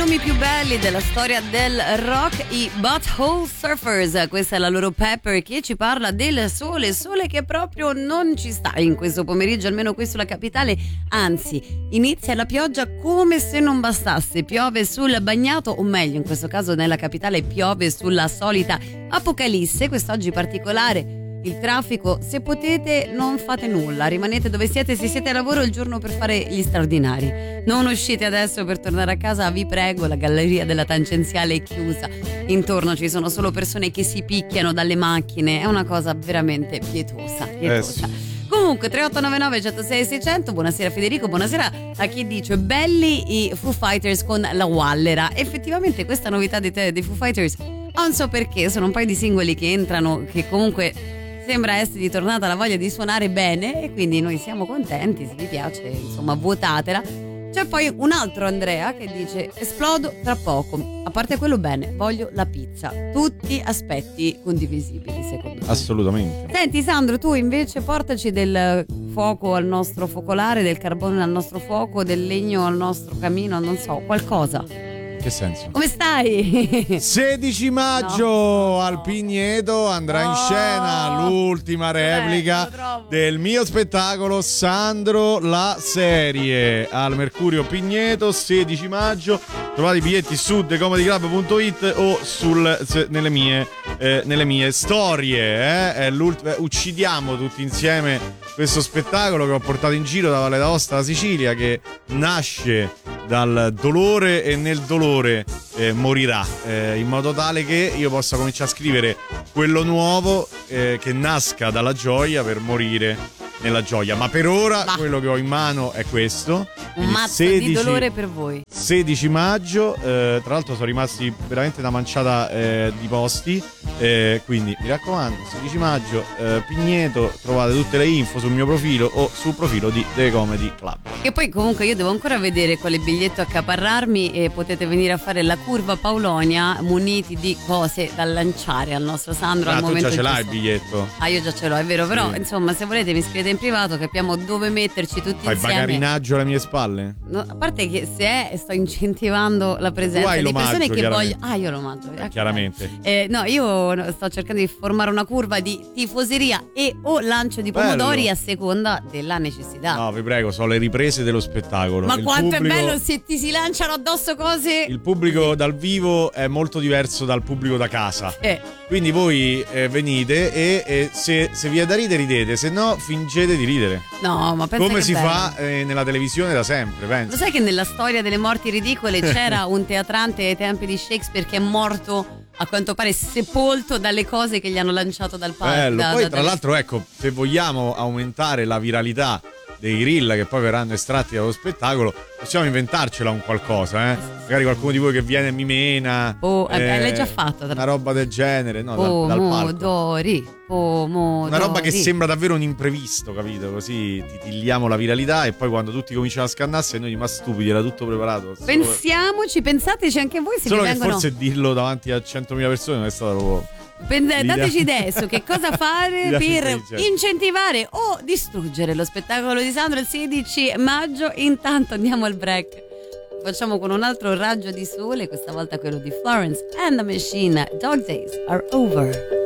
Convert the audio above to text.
nomi più belli della storia del rock, i Butthole Surfers. Questa è la loro Pepper che ci parla del sole che proprio non ci sta in questo pomeriggio, almeno qui sulla capitale, anzi inizia la pioggia come se non bastasse, piove sul bagnato, o meglio in questo caso nella capitale piove sulla solita apocalisse, quest'oggi particolare. Il traffico, se potete non fate nulla, rimanete dove siete, se siete a lavoro il giorno per fare gli straordinari, non uscite adesso per tornare a casa, vi prego, la galleria della tangenziale è chiusa, intorno ci sono solo persone che si picchiano dalle macchine, è una cosa veramente pietosa. Comunque 3899 106 600, buonasera Federico, buonasera a chi dice belli i Foo Fighters con la Wallera. Effettivamente questa novità dei Foo Fighters non so perché, sono un paio di singoli che entrano, che comunque sembra essere ritornata la voglia di suonare bene e quindi noi siamo contenti, se vi piace insomma votatela. C'è poi un altro Andrea che dice esplodo tra poco, a parte quello bene, voglio la pizza, tutti aspetti condivisibili secondo me. Assolutamente. Senti Sandro, tu invece portaci del fuoco al nostro focolare, del carbone al nostro fuoco, del legno al nostro camino, non so, qualcosa. Che senso? Come stai? 16 maggio al Pigneto andrà in scena l'ultima replica del mio spettacolo Sandro la serie al Mercurio Pigneto. 16 maggio trovate i biglietti su thecomedyclub.it o nelle mie storie. Uccidiamo tutti insieme questo spettacolo che ho portato in giro da Valle d'Aosta alla Sicilia, che nasce dal dolore e nel dolore morirà, in modo tale che io possa cominciare a scrivere quello nuovo che nasca dalla gioia per morire nella gioia. Ma per ora quello che ho in mano è questo, un mazzo di dolore per voi. 16 maggio, tra l'altro sono rimasti veramente una manciata di posti, quindi mi raccomando 16 maggio Pigneto, trovate tutte le info sul mio profilo o sul profilo di The Comedy Club. E poi comunque io devo ancora vedere quale biglietto accaparrarmi e potete venire a fare la curva Paulonia muniti di cose da lanciare al nostro Sandro al momento. Tu già ce l'hai il biglietto? Io già ce l'ho, è vero, però sì. Insomma se volete mi scrivete in privato, capiamo dove metterci tutti Fai insieme. Fai bagarinaggio alle mie spalle? No, a parte che se sto incentivando la presenza di persone che vogliono. Io lo mangio. Chiaramente. No, io sto cercando di formare una curva di tifoseria e o lancio di pomodori a seconda della necessità. No, vi prego, sono le riprese dello spettacolo. Ma quanto è bello se ti si lanciano addosso cose. Il pubblico dal vivo è molto diverso dal pubblico da casa. Quindi voi venite e se vi è da ridere ridete, se no fingete di ridere. No, ma pensa come che si bello. Fa nella televisione da sempre, penso. Lo sai che nella storia delle morti ridicole c'era un teatrante ai tempi di Shakespeare che è morto a quanto pare sepolto dalle cose che gli hanno lanciato dal palco. Poi tra l'altro ecco, se vogliamo aumentare la viralità dei reel che poi verranno estratti dallo spettacolo, possiamo inventarcela un qualcosa, magari qualcuno di voi che viene e mi mena, l'hai già fatto una roba del genere, no? Dal palco. Pomodori. Una roba che sembra davvero un imprevisto, capito? Così titilliamo la viralità e poi quando tutti cominciano a scannarsi noi ma stupidi, era tutto preparato. Pensiamoci, pensateci anche voi se solo vi che vengono. Forse dirlo davanti a 100.000 persone non è stato proprio. Dateci idee su che cosa fare per incentivare o distruggere lo spettacolo di Sandro il 16 maggio. Intanto andiamo al break. Facciamo con un altro raggio di sole, questa volta quello di Florence and the Machine. Dog Days Are Over.